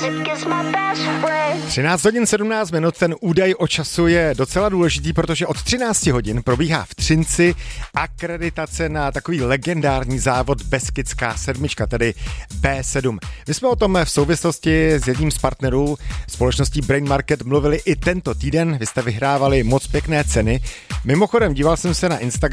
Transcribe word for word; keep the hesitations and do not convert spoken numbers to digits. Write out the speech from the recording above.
třináct hodin sedmnáct minut, ten údaj o času je docela důležitý, protože od třinácti hodin probíhá v Třinci akreditace na takový legendární závod Beskidská sedmička, tedy bé sedm. My jsme o tom v souvislosti s jedním z partnerů společností Brain Market mluvili i tento týden, vy jste vyhrávali moc pěkné ceny. Mimochodem, díval jsem se na Instagram